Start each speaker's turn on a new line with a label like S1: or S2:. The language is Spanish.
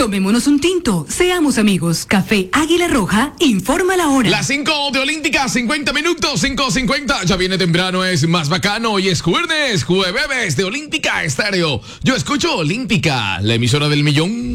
S1: Tomémonos un tinto, seamos amigos. Café Águila Roja, informa la hora.
S2: Las 5 de Olímpica, 50 minutos, 5:50. Ya viene temprano, es más bacano. Y es jueves de Olímpica Estéreo. Yo escucho Olímpica, la emisora del millón.